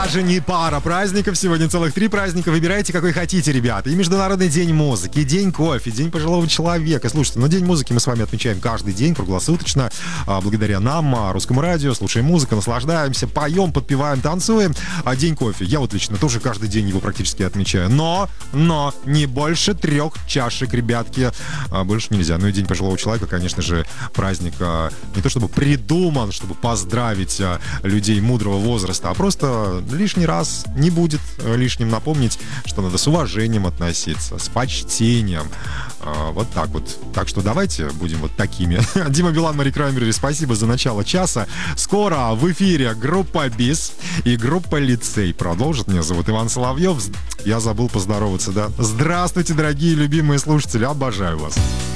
даже не пара праздников, сегодня целых 3 праздника. Выбирайте, какой хотите, ребята. И Международный день музыки, и День кофе, День пожилого человека. Слушайте, День музыки мы с вами отмечаем каждый день, круглосуточно. Благодаря нам, Русскому радио, слушаем музыку, наслаждаемся, поем, подпеваем, танцуем. А День кофе, я вот лично тоже каждый день его практически отмечаю. Но не больше 3 чашек, ребятки. Больше нельзя. Ну и День пожилого человека, конечно же, праздник не то чтобы придуман, чтобы поздравить людей мудрого возраста, а просто лишний раз не будет лишним напомнить, что надо с уважением относиться, с почтением. Вот так вот. Так что давайте будем вот такими. Дима Билан, Мари Краймбрери, спасибо за начало часа. Скоро в эфире группа БИС и группа Лицей продолжит. Меня зовут Иван Соловьев. Я забыл поздороваться, да? Здравствуйте, дорогие любимые слушатели. Обожаю вас.